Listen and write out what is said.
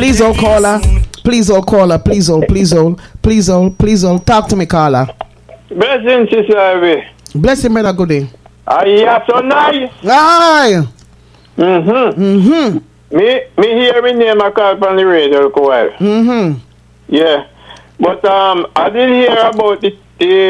Please hold, caller. Please hold, caller. Please hold. Please hold. Please hold. Please hold. Talk to me, caller. Blessing, Sister Ivy. Blessing, brother. Good day. Yeah, so nice. Aye. Me hear me name I call on the radio a while. Yeah. But I didn't hear about the